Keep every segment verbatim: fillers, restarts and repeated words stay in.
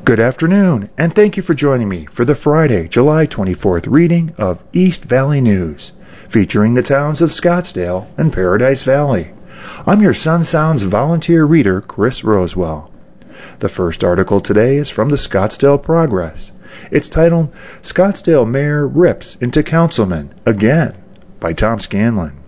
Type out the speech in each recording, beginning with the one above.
Good afternoon, and thank you for joining me for the Friday, July twenty-fourth reading of East Valley News, featuring the towns of Scottsdale and Paradise Valley. I'm your Sun Sounds volunteer reader, Chris Rosewell. The first article today is from the Scottsdale Progress. It's titled, Scottsdale Mayor Rips into Councilman Again, by Tom Scanlon.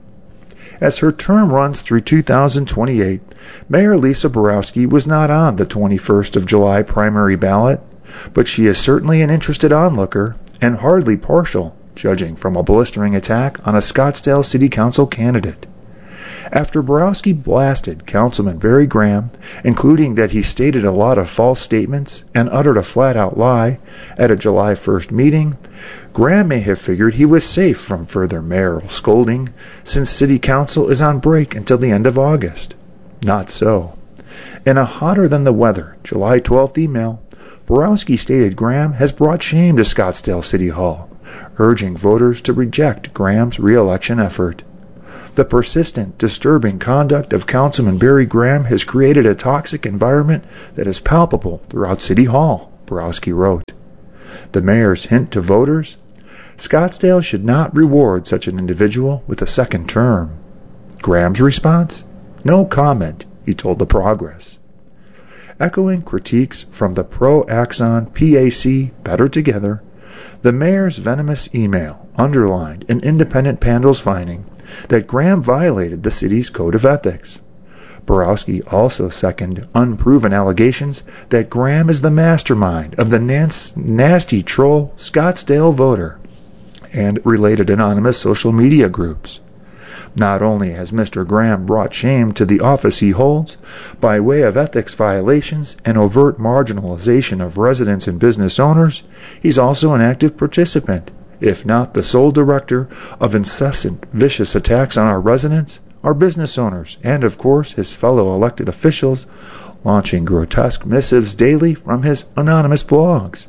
As her term runs through two thousand twenty-eight, Mayor Lisa Borowski was not on the twenty-first of July primary ballot, but she is certainly an interested onlooker and hardly partial, judging from a blistering attack on a Scottsdale City Council candidate. After Borowski blasted Councilman Barry Graham, including that he stated a lot of false statements and uttered a flat-out lie at a July first meeting, Graham may have figured he was safe from further mayoral scolding, since City Council is on break until the end of August. Not so. In a hotter-than-the-weather July twelfth email, Borowski stated Graham has brought shame to Scottsdale City Hall, urging voters to reject Graham's re-election effort. The persistent, disturbing conduct of Councilman Barry Graham has created a toxic environment that is palpable throughout City Hall, Borowski wrote. The mayor's hint to voters? Scottsdale should not reward such an individual with a second term. Graham's response? No comment, he told the Progress. Echoing critiques from the pro-Axon P A C Better Together, the mayor's venomous email underlined an independent panel's finding that Graham violated the city's code of ethics. Borowski also seconded unproven allegations that Graham is the mastermind of the nas- nasty troll Scottsdale voter and related anonymous social media groups. Not only has Mister Graham brought shame to the office he holds by way of ethics violations and overt marginalization of residents and business owners, he's also an active participant, if not the sole director, of incessant vicious attacks on our residents, our business owners, and, of course, his fellow elected officials, launching grotesque missives daily from his anonymous blogs.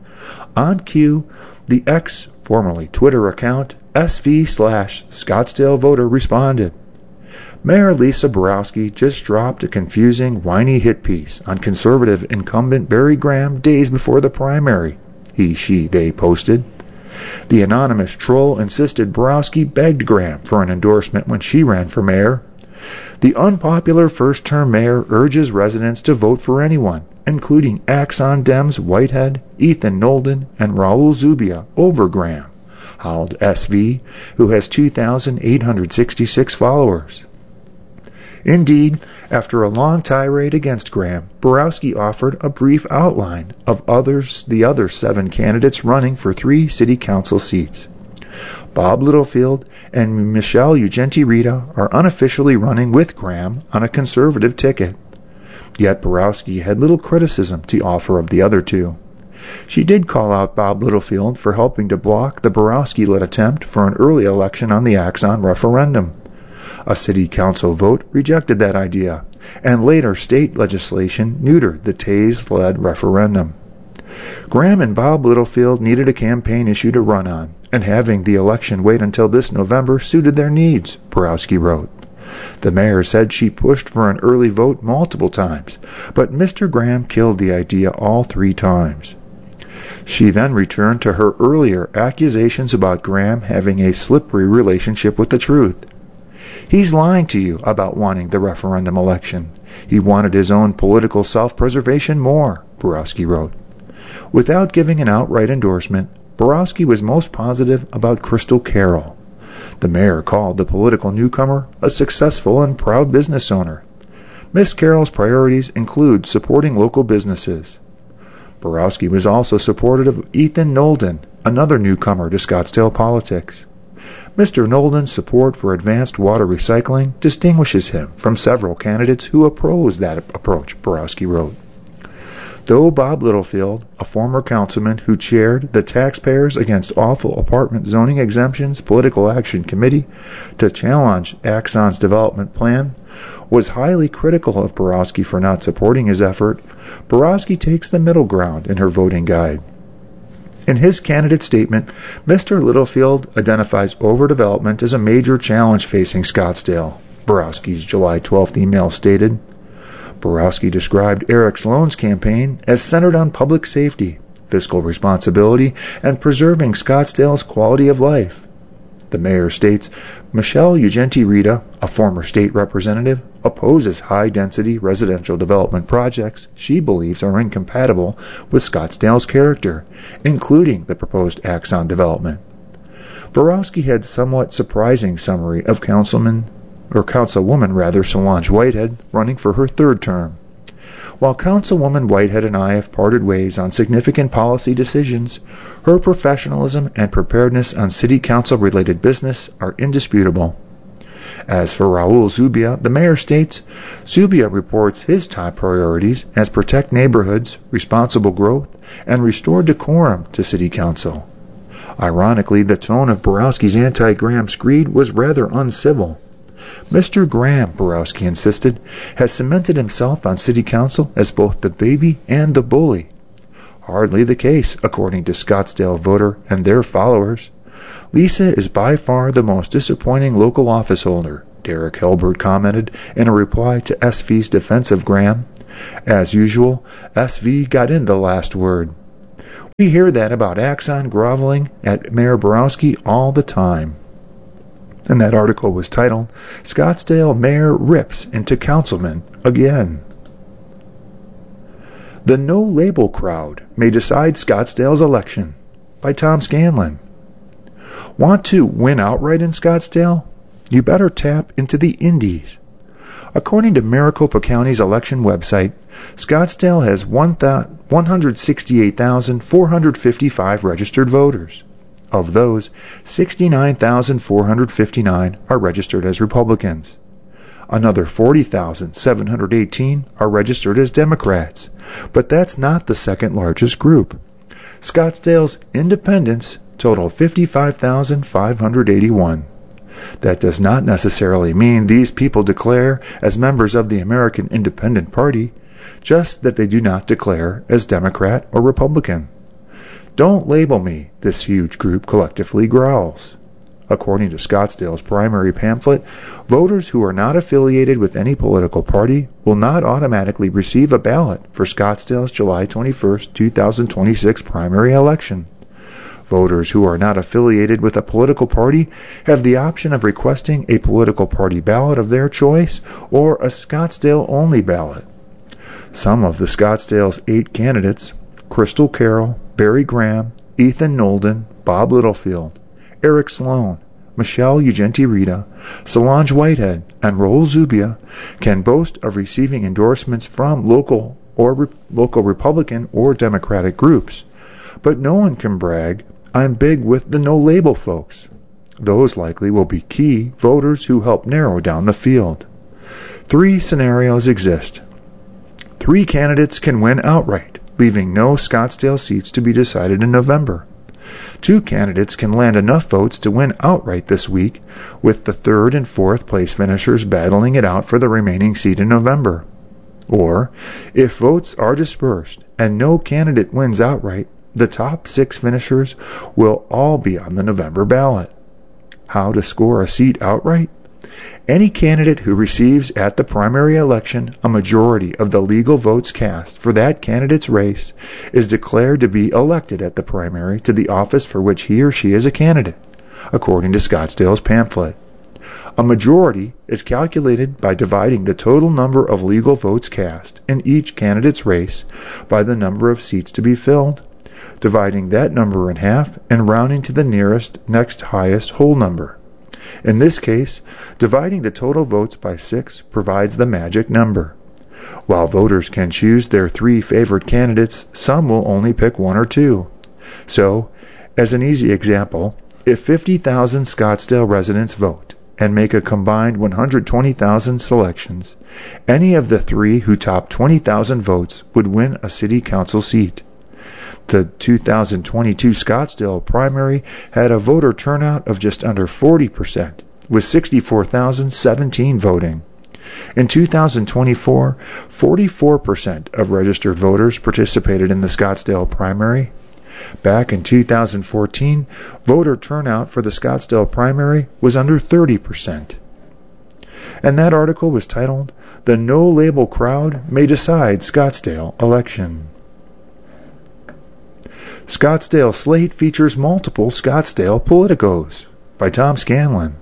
On cue, the ex, formerly Twitter account, S V slash Scottsdale Voter responded. Mayor Lisa Borowski just dropped a confusing, whiny hit piece on conservative incumbent Barry Graham days before the primary, he, she, they posted. The anonymous troll insisted Borowski begged Graham for an endorsement when she ran for mayor. The unpopular first-term mayor urges residents to vote for anyone, including Axon Dems Whitehead, Ethan Nolden, and Raul Zubia over Graham, howled S V, who has two thousand eight hundred sixty-six followers. Indeed, after a long tirade against Graham, Borowski offered a brief outline of others, the other seven candidates running for three city council seats. Bob Littlefield and Michelle Ugenti-Rita are unofficially running with Graham on a conservative ticket. Yet Borowski had little criticism to offer of the other two. She did call out Bob Littlefield for helping to block the Borowski-led attempt for an early election on the Axon referendum. A city council vote rejected that idea, and later state legislation neutered the Taze-led referendum. Graham and Bob Littlefield needed a campaign issue to run on, and having the election wait until this November suited their needs, Borowski wrote. The mayor said she pushed for an early vote multiple times, but Mister Graham killed the idea all three times. She then returned to her earlier accusations about Graham having a slippery relationship with the truth. He's lying to you about wanting the referendum election. He wanted his own political self-preservation more, Borowski wrote. Without giving an outright endorsement, Borowski was most positive about Crystal Carroll. The mayor called the political newcomer a successful and proud business owner. Miss Carroll's priorities include supporting local businesses. Borowski was also supportive of Ethan Nolden, another newcomer to Scottsdale politics. Mister Nolden's support for advanced water recycling distinguishes him from several candidates who oppose that approach, Borowski wrote. Though Bob Littlefield, a former councilman who chaired the Taxpayers Against Awful Apartment Zoning Exemptions Political Action Committee to challenge Axon's development plan, was highly critical of Borowski for not supporting his effort, Borowski takes the middle ground in her voting guide. In his candidate statement, Mister Littlefield identifies overdevelopment as a major challenge facing Scottsdale, Borowski's July twelfth email stated. Borowski described Eric Sloan's campaign as centered on public safety, fiscal responsibility, and preserving Scottsdale's quality of life. The mayor states Michelle Ugenti-Rita, a former state representative, opposes high-density residential development projects she believes are incompatible with Scottsdale's character, including the proposed Axon development. Borowski had somewhat surprising summary of Councilman, or Councilwoman rather, Solange Whitehead running for her third term. While Councilwoman Whitehead and I have parted ways on significant policy decisions, her professionalism and preparedness on city council-related business are indisputable. As for Raul Zubia, the mayor states, Zubia reports his top priorities as protect neighborhoods, responsible growth, and restore decorum to city council. Ironically, the tone of Borowski's anti-Graham screed was rather uncivil. Mister Graham, Borowski insisted, has cemented himself on city council as both the baby and the bully. Hardly the case, according to Scottsdale voter and their followers. Lisa is by far the most disappointing local office holder, Derek Hilbert commented in a reply to S V's defense of Graham. As usual, S V got in the last word. We hear that about Axon groveling at Mayor Borowski all the time. And that article was titled, Scottsdale Mayor Rips into Councilman Again. The no-label crowd may decide Scottsdale's election, by Tom Scanlon. Want to win outright in Scottsdale? You better tap into the indies. According to Maricopa County's election website, Scottsdale has one hundred sixty-eight thousand four hundred fifty-five registered voters. Of those, sixty-nine thousand four hundred fifty-nine are registered as Republicans. Another forty thousand seven hundred eighteen are registered as Democrats, but that's not the second largest group. Scottsdale's independents total fifty-five thousand five hundred eighty-one. That does not necessarily mean these people declare as members of the American Independent Party, just that they do not declare as Democrat or Republican. Don't label me, this huge group collectively growls. According to Scottsdale's primary pamphlet, voters who are not affiliated with any political party will not automatically receive a ballot for Scottsdale's July twenty-first, two thousand twenty-six primary election. Voters who are not affiliated with a political party have the option of requesting a political party ballot of their choice or a Scottsdale-only ballot. Some of the Scottsdale's eight candidates, Crystal Carroll, Barry Graham, Ethan Nolden, Bob Littlefield, Eric Sloan, Michelle Ugenti-Rita, Solange Whitehead, and Raul Zubia, can boast of receiving endorsements from local or re- local Republican or Democratic groups. But no one can brag, I'm big with the no-label folks. Those likely will be key voters who help narrow down the field. Three scenarios exist. Three candidates can win outright, leaving no Scottsdale seats to be decided in November. Two candidates can land enough votes to win outright this week, with the third and fourth place finishers battling it out for the remaining seat in November. Or, if votes are dispersed and no candidate wins outright, the top six finishers will all be on the November ballot. How to score a seat outright? Any candidate who receives at the primary election a majority of the legal votes cast for that candidate's race is declared to be elected at the primary to the office for which he or she is a candidate, according to Scottsdale's pamphlet. A majority is calculated by dividing the total number of legal votes cast in each candidate's race by the number of seats to be filled, dividing that number in half and rounding to the nearest next highest whole number. In this case, dividing the total votes by six provides the magic number. While voters can choose their three favorite candidates, some will only pick one or two. So, as an easy example, if fifty thousand Scottsdale residents vote and make a combined one hundred twenty thousand selections, any of the three who top twenty thousand votes would win a city council seat. The two thousand twenty-two Scottsdale primary had a voter turnout of just under forty percent, with sixty-four thousand seventeen voting. In two thousand twenty-four, forty-four percent of registered voters participated in the Scottsdale primary. Back in two thousand fourteen, voter turnout for the Scottsdale primary was under thirty percent. And that article was titled, The no-label crowd may decide Scottsdale election. Scottsdale Slate features multiple Scottsdale politicos by Tom Scanlon.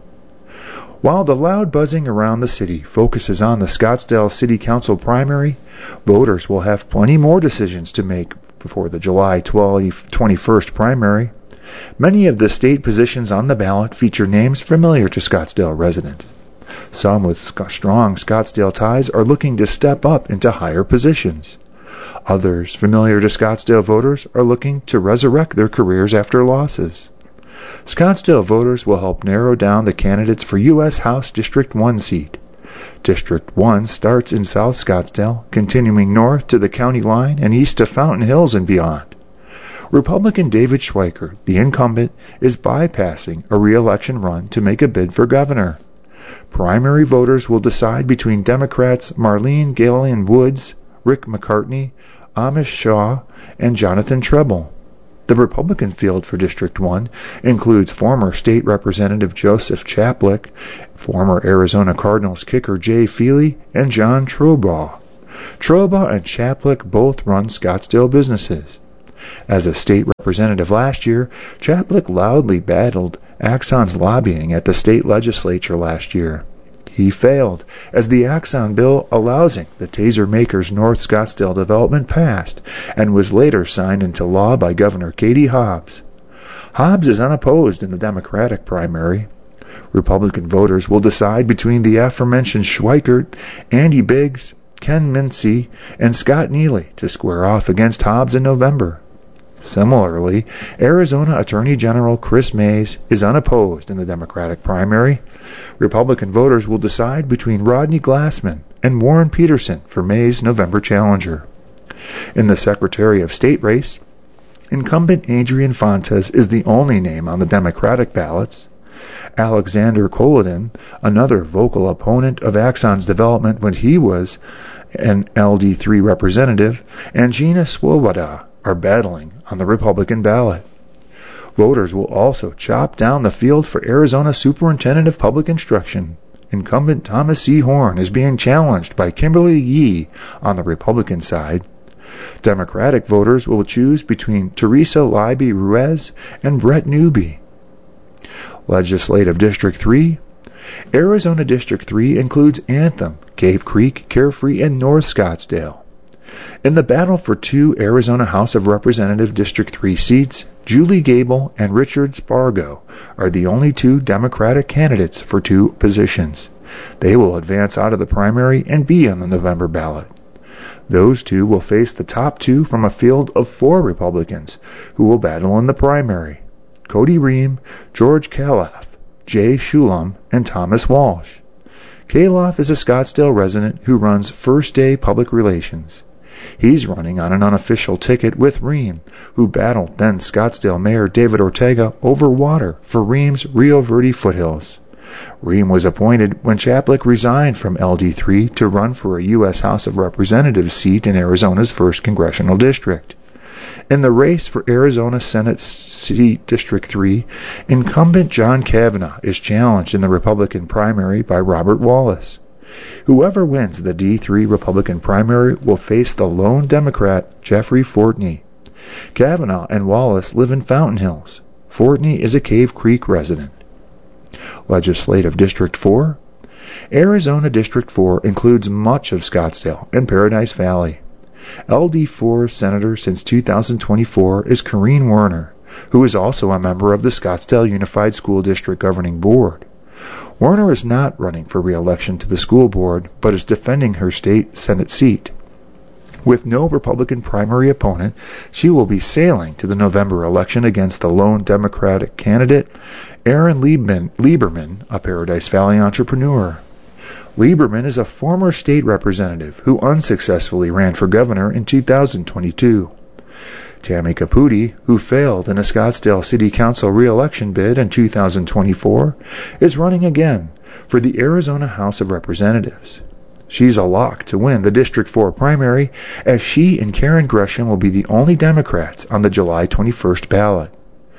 While the loud buzzing around the city focuses on the Scottsdale City Council primary, voters will have plenty more decisions to make before the July twenty-first primary. Many of the state positions on the ballot feature names familiar to Scottsdale residents. Some with strong Scottsdale ties are looking to step up into higher positions. Others, familiar to Scottsdale voters, are looking to resurrect their careers after losses. Scottsdale voters will help narrow down the candidates for U S House District one seat. District one starts in South Scottsdale, continuing north to the county line and east to Fountain Hills and beyond. Republican David Schweikert, the incumbent, is bypassing a re-election run to make a bid for governor. Primary voters will decide between Democrats Marlene Galian Woods, Rick McCartney, Amish Shaw, and Jonathan Treble. The Republican field for District one includes former State Representative Joseph Chaplik, former Arizona Cardinals kicker Jay Feely, and John Trobaugh. Trobaugh and Chaplik both run Scottsdale businesses. As a state representative last year, Chaplik loudly battled Axon's lobbying at the state legislature last year. He failed, as the Axon bill allowing the Taser Makers North Scottsdale development passed and was later signed into law by Governor Katie Hobbs. Hobbs is unopposed in the Democratic primary. Republican voters will decide between the aforementioned Schweikert, Andy Biggs, Ken Mincy, and Scott Neely to square off against Hobbs in November. Similarly, Arizona Attorney General Chris Mays is unopposed in the Democratic primary. Republican voters will decide between Rodney Glassman and Warren Peterson for Mays' November challenger. In the Secretary of State race, incumbent Adrian Fontes is the only name on the Democratic ballots. Alexander Kolodin, another vocal opponent of Axon's development when he was an L D three representative, and Gina Swoboda are battling on the Republican ballot. Voters will also chop down the field for Arizona Superintendent of Public Instruction. Incumbent Thomas C. Horn is being challenged by Kimberly Yee on the Republican side. Democratic voters will choose between Teresa Libby Ruiz and Brett Newby. Legislative District three. Arizona District three includes Anthem, Cave Creek, Carefree, and North Scottsdale. In the battle for two Arizona House of Representatives District three seats, Julie Gable and Richard Spargo are the only two Democratic candidates for two positions. They will advance out of the primary and be on the November ballot. Those two will face the top two from a field of four Republicans who will battle in the primary: Cody Ream, George Kaloff, Jay Shulam, and Thomas Walsh. Kaloff is a Scottsdale resident who runs First Day Public Relations. He's running on an unofficial ticket with Ream, who battled then Scottsdale Mayor David Ortega over water for Ream's Rio Verde foothills. Ream was appointed when Chaplik resigned from L D three to run for a U S House of Representatives seat in Arizona's first congressional district. In the race for Arizona Senate seat District three, incumbent John Kavanaugh is challenged in the Republican primary by Robert Wallace. Whoever wins the D three Republican primary will face the lone Democrat Jeffrey Fortney. Kavanaugh and Wallace live in Fountain Hills. Fortney is a Cave Creek resident. Legislative District four. Arizona District four includes much of Scottsdale and Paradise Valley. L D four Senator since two thousand twenty-four is Corrine Werner, who is also a member of the Scottsdale Unified School District Governing Board. Werner is not running for re-election to the school board, but is defending her state Senate seat. With no Republican primary opponent, she will be sailing to the November election against the lone Democratic candidate, Aaron Lieberman, Lieberman, a Paradise Valley entrepreneur. Lieberman is a former state representative who unsuccessfully ran for governor in two thousand twenty-two. Tammy Caputi, who failed in a Scottsdale City Council re-election bid in two thousand twenty-four, is running again for the Arizona House of Representatives. She's a lock to win the District four primary, as she and Karen Gresham will be the only Democrats on the July twenty-first ballot.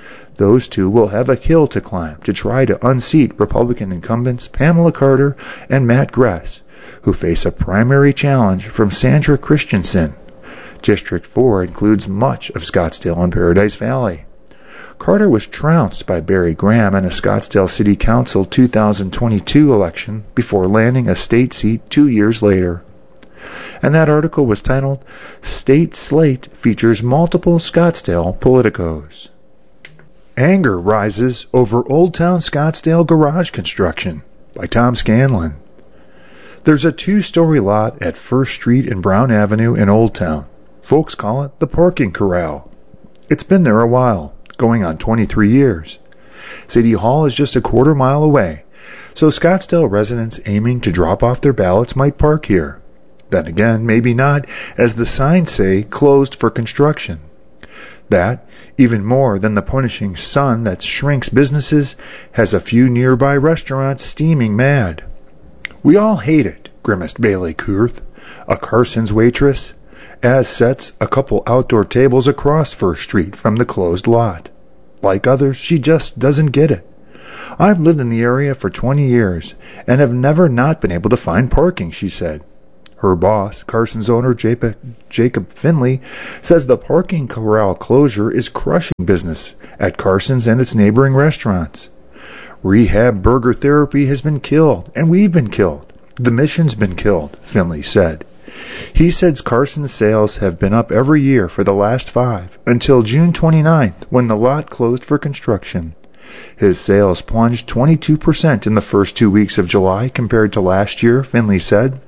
Those two will have a hill to climb to try to unseat Republican incumbents Pamela Carter and Matt Gress, who face a primary challenge from Sandra Christensen. District four includes much of Scottsdale and Paradise Valley. Carter was trounced by Barry Graham in a Scottsdale City Council two thousand twenty-two election before landing a state seat two years later. And that article was titled, State Slate Features Multiple Scottsdale Politicos. Anger rises over Old Town Scottsdale garage construction by Tom Scanlon. There's a two-story lot at First Street and Brown Avenue in Old Town. Folks call it the parking corral. It's been there a while, going on twenty-three years. City Hall is just a quarter mile away, so Scottsdale residents aiming to drop off their ballots might park here. Then again, maybe not, as the signs say closed for construction. That, even more than the punishing sun that shrinks businesses, has a few nearby restaurants steaming mad. We all hate it, grimaced Bailey Kurth, a Carson's waitress, as sets a couple outdoor tables across First Street from the closed lot. Like others, she just doesn't get it. I've lived in the area for twenty years and have never not been able to find parking, she said. Her boss, Carson's owner Jacob Finley, says the parking corral closure is crushing business at Carson's and its neighboring restaurants. Rehab Burger Therapy has been killed, and we've been killed. The mission's been killed, Finley said. He says Carson's sales have been up every year for the last five, until June twenty-ninth, when the lot closed for construction. His sales plunged twenty-two percent in the first two weeks of July compared to last year, Finley said.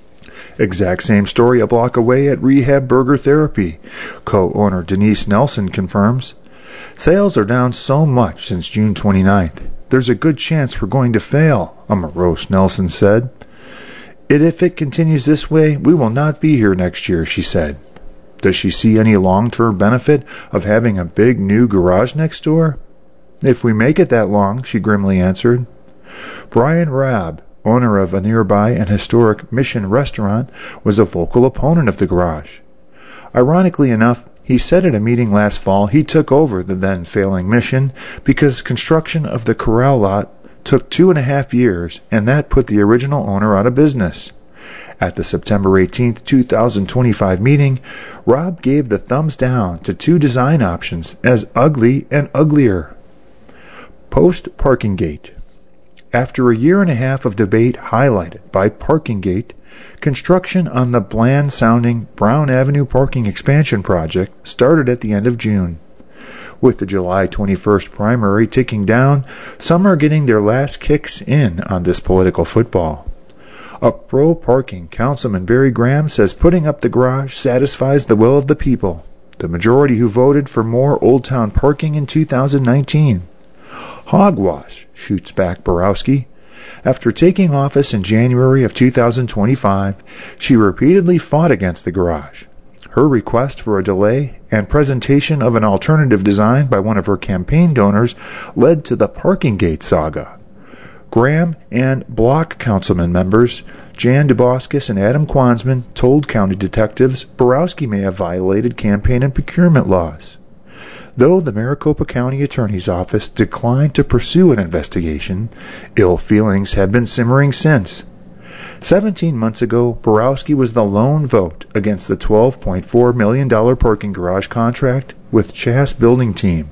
Exact same story a block away at Rehab Burger Therapy, co-owner Denise Nelson confirms. Sales are down so much since June twenty-ninth. There's a good chance we're going to fail, a morose Nelson said. And if it continues this way, we will not be here next year, she said. Does she see any long-term benefit of having a big new garage next door? If we make it that long, she grimly answered. Brian Rabb, owner of a nearby and historic Mission restaurant, was a vocal opponent of the garage. Ironically enough, he said at a meeting last fall he took over the then failing Mission because construction of the corral lot took two and a half years, and that put the original owner out of business. At the September eighteenth, two thousand twenty-five meeting, Rob gave the thumbs down to two design options as ugly and uglier. Post Parking Gate. After a year and a half of debate highlighted by Parking Gate, construction on the bland-sounding Brown Avenue parking expansion project started at the end of June. With the July twenty-first primary ticking down, some are getting their last kicks in on this political football. A pro-parking Councilman Barry Graham says putting up the garage satisfies the will of the people, the majority who voted for more Old Town parking in two thousand nineteen. Hogwash, shoots back Borowski. After taking office in January of two thousand twenty-five, she repeatedly fought against the garage. Her request for a delay and presentation of an alternative design by one of her campaign donors led to the Parking Gate saga. Graham and Block Councilman members Jan Duboskus and Adam Kwansman told county detectives Borowski may have violated campaign and procurement laws. Though the Maricopa County Attorney's Office declined to pursue an investigation, ill feelings have been simmering since. Seventeen months ago, Borowski was the lone vote against the twelve point four million dollars parking garage contract with Chass Building Team.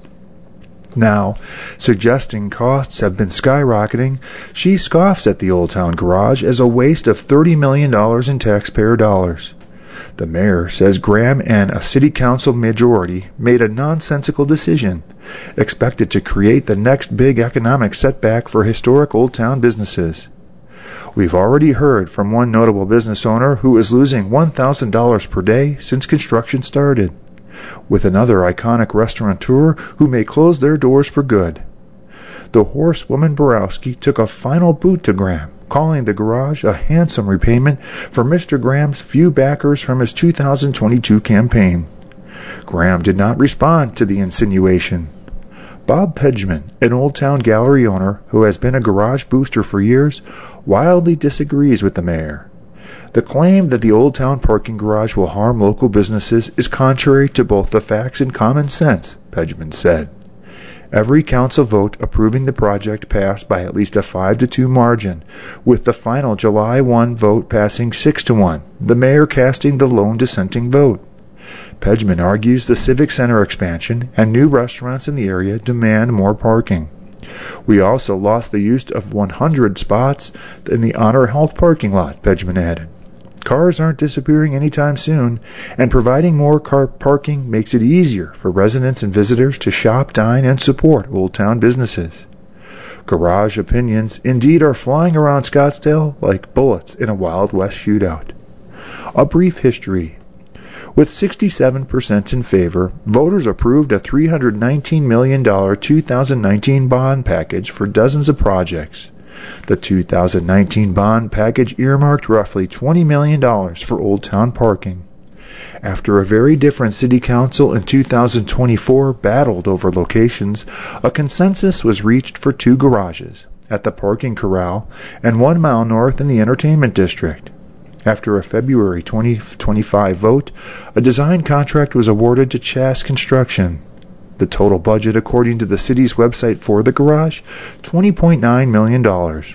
Now, suggesting costs have been skyrocketing, she scoffs at the Old Town garage as a waste of thirty million dollars in taxpayer dollars. The mayor says Graham and a city council majority made a nonsensical decision, expected to create the next big economic setback for historic Old Town businesses. We've already heard from one notable business owner who is losing one thousand dollars per day since construction started, with another iconic restaurateur who may close their doors for good. The horsewoman Borowski took a final boot to Graham, calling the garage a handsome repayment for Mister Graham's few backers from his two thousand twenty-two campaign. Graham did not respond to the insinuation. Bob Pedgman, an Old Town gallery owner who has been a garage booster for years, wildly disagrees with the mayor. The claim that the Old Town parking garage will harm local businesses is contrary to both the facts and common sense, Pedgman said. Every council vote approving the project passed by at least a five to two margin, with the final July first vote passing six to one, the mayor casting the lone dissenting vote. Pejman argues the Civic Center expansion and new restaurants in the area demand more parking. We also lost the use of one hundred spots in the Honor Health parking lot, Pejman added. Cars aren't disappearing anytime soon, and providing more car parking makes it easier for residents and visitors to shop, dine, and support Old Town businesses. Garage opinions indeed are flying around Scottsdale like bullets in a Wild West shootout. A brief history. With sixty-seven percent in favor, voters approved a three hundred nineteen million dollars two thousand nineteen bond package for dozens of projects. The two thousand nineteen bond package earmarked roughly twenty million dollars for Old Town parking. After a very different city council in two thousand twenty-four battled over locations, a consensus was reached for two garages, at the parking corral and one mile north in the entertainment district. After a February twenty twenty-five vote, a design contract was awarded to Chas Construction. The total budget, according to the city's website for the garage, twenty point nine million dollars.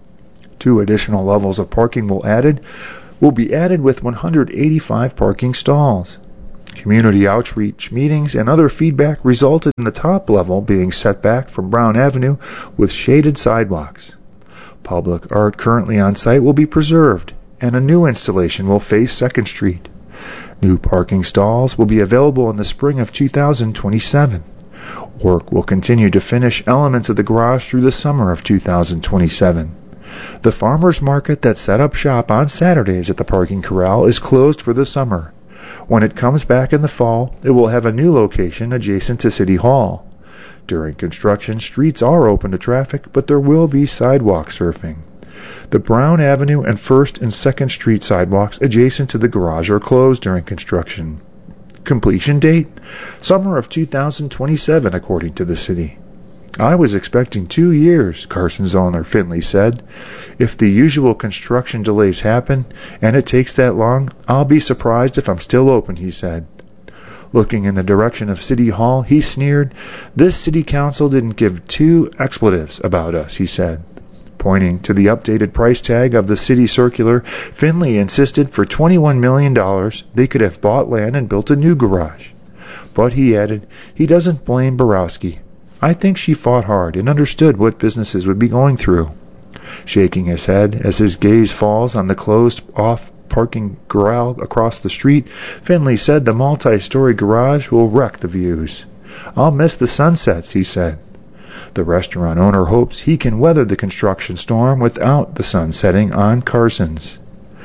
Two additional levels of parking will added will be added with one hundred eighty-five parking stalls. Community outreach meetings and other feedback resulted in the top level being set back from Brown Avenue with shaded sidewalks. Public art currently on site will be preserved, and a new installation will face second Street. New parking stalls will be available in the spring of two thousand twenty-seven. Work will continue to finish elements of the garage through the summer of two thousand twenty-seven. The farmers market that set up shop on Saturdays at the parking corral is closed for the summer. When it comes back in the fall, it will have a new location adjacent to City Hall. During construction, streets are open to traffic, but there will be sidewalk surfing. The Brown Avenue and first and second Street sidewalks adjacent to the garage are closed during construction. Completion date? Summer of two thousand twenty-seven, according to the city. I was expecting two years, Carson's owner Finley said. If the usual construction delays happen, and it takes that long, I'll be surprised if I'm still open, he said. Looking in the direction of City Hall, he sneered. This city council didn't give two expletives about us, he said. Pointing to the updated price tag of the city circular, Finley insisted for twenty-one million dollars they could have bought land and built a new garage. But he added, he doesn't blame Borowski. I think she fought hard and understood what businesses would be going through. Shaking his head as his gaze falls on the closed-off parking corral across the street, Finley said the multi-story garage will wreck the views. I'll miss the sunsets, he said. The restaurant owner hopes he can weather the construction storm without the sun setting on Carson's.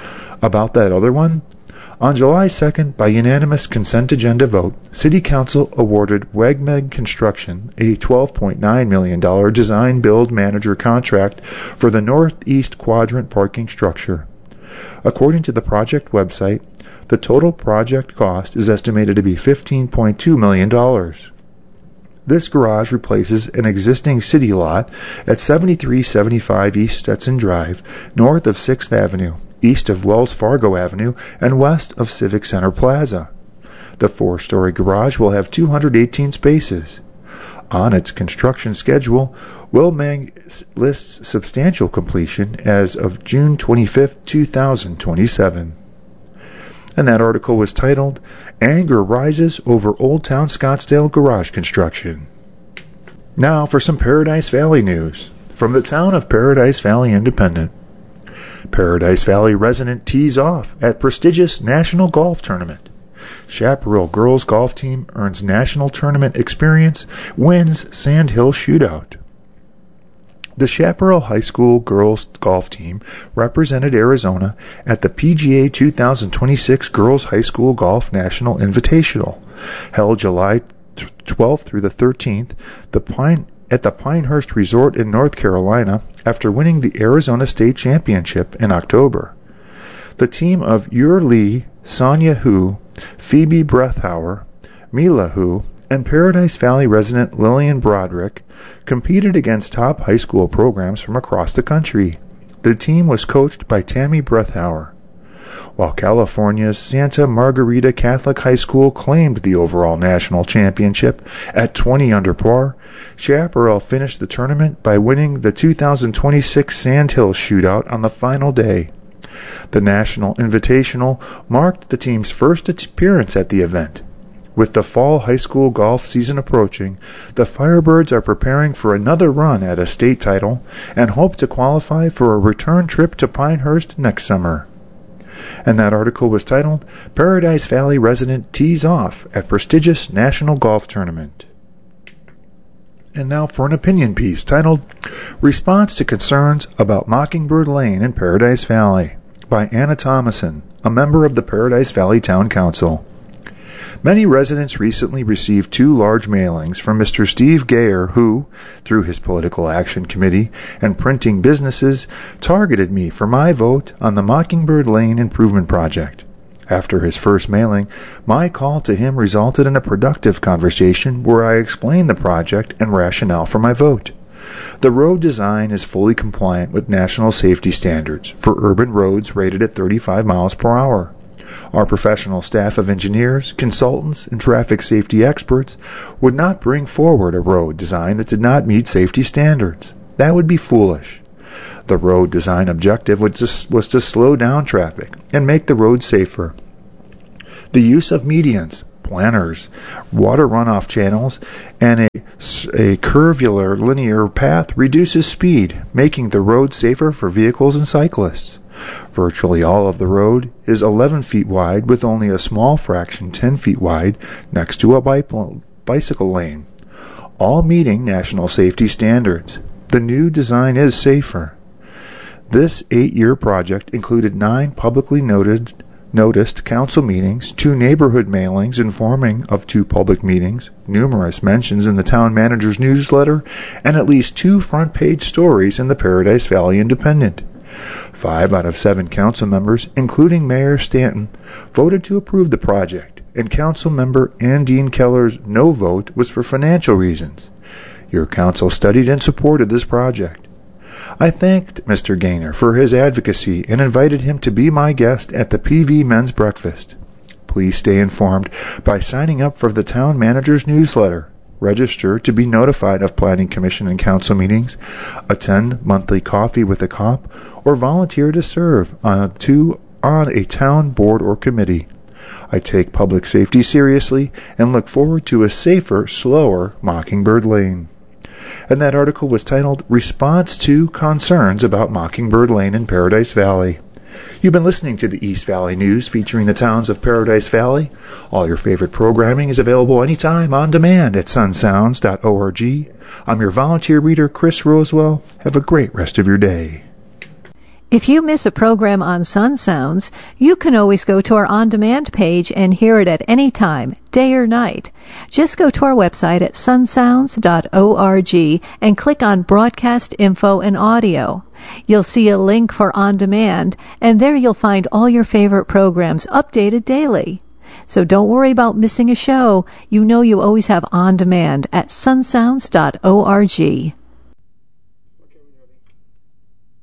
About that other one? On July second, by unanimous consent agenda vote, City Council awarded Wegmeg Construction a twelve point nine million dollars design-build manager contract for the northeast quadrant parking structure. According to the project website, the total project cost is estimated to be fifteen point two million dollars. This garage replaces an existing city lot at seventy-three seventy-five East Stetson Drive, north of sixth Avenue, east of Wells Fargo Avenue, and west of Civic Center Plaza. The four-story garage will have two hundred eighteen spaces. On its construction schedule, Wegmeg lists substantial completion as of June twenty-fifth, two thousand twenty-seven. And that article was titled, Anger Rises Over Old Town Scottsdale Garage Construction. Now for some Paradise Valley news from the town of Paradise Valley Independent. Paradise Valley resident tees off at prestigious National Golf Tournament. Chaparral girls golf team earns national tournament experience, wins Sand Hill Shootout. The Chaparral High School girls golf team represented Arizona at the P G A two thousand twenty-six Girls High School Golf National Invitational, held July twelfth through the thirteenth the Pine, at the Pinehurst Resort in North Carolina after winning the Arizona State Championship in October. The team of Ur Lee, Sonia Hu, Phoebe Brethauer, Mila Hu, and Paradise Valley resident Lillian Broderick competed against top high school programs from across the country. The team was coached by Tammy Brethauer. While California's Santa Margarita Catholic High School claimed the overall national championship at twenty under par, Chaparral finished the tournament by winning the two thousand twenty-six Sand Hills Shootout on the final day. The National Invitational marked the team's first appearance at the event. With the fall high school golf season approaching, the Firebirds are preparing for another run at a state title and hope to qualify for a return trip to Pinehurst next summer. And that article was titled, Paradise Valley Resident Tees Off at Prestigious National Golf Tournament. And now for an opinion piece titled, Response to Concerns About Mockingbird Lane in Paradise Valley by Anna Thomason, a member of the Paradise Valley Town Council. Many residents recently received two large mailings from Mister Steve Gayer, who, through his political action committee and printing businesses, targeted me for my vote on the Mockingbird Lane Improvement Project. After his first mailing, my call to him resulted in a productive conversation where I explained the project and rationale for my vote. The road design is fully compliant with national safety standards for urban roads rated at thirty-five miles per hour. Our professional staff of engineers, consultants, and traffic safety experts would not bring forward a road design that did not meet safety standards. That would be foolish. The road design objective was to, was to slow down traffic and make the road safer. The use of medians, planters, water runoff channels, and a, a curvular linear path reduces speed, making the road safer for vehicles and cyclists. Virtually all of the road is eleven feet wide, with only a small fraction ten feet wide next to a bicycle lane, all meeting national safety standards. The new design is safer. This eight-year project included nine publicly noted, noticed council meetings, two neighborhood mailings informing of two public meetings, numerous mentions in the town manager's newsletter, and at least two front-page stories in the Paradise Valley Independent. Five out of seven council members, including Mayor Stanton, voted to approve the project, and council member Andine Keller's no vote was for financial reasons. Your council studied and supported this project. I thanked Mister Gaynor for his advocacy and invited him to be my guest at the P V Men's Breakfast. Please stay informed by signing up for the town manager's newsletter. Register to be notified of Planning Commission and Council meetings, attend monthly coffee with a cop, or volunteer to serve on a, two, on a town board or committee. I take public safety seriously and look forward to a safer, slower Mockingbird Lane. And that article was titled, Response to Concerns About Mockingbird Lane in Paradise Valley. You've been listening to the East Valley News featuring the towns of Paradise Valley. All your favorite programming is available anytime on demand at sun sounds dot org. I'm your volunteer reader, Chris Rosewell. Have a great rest of your day. If you miss a program on Sun Sounds, you can always go to our on-demand page and hear it at any time, day or night. Just go to our website at sun sounds dot org and click on Broadcast Info and Audio. You'll see a link for On Demand, and there you'll find all your favorite programs updated daily. So don't worry about missing a show. You know you always have On Demand at sun sounds dot org.